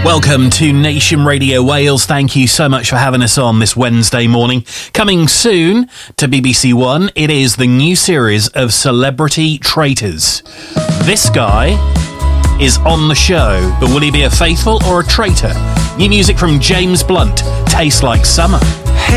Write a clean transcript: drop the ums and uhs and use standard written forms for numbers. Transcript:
Welcome to Nation Radio Wales. Thank you so much for having us on this Wednesday morning. Coming soon to BBC One, it is the new series of Celebrity Traitors. This guy is on the show, but will he be a faithful or a traitor? New music from James Blunt, Tastes Like Summer.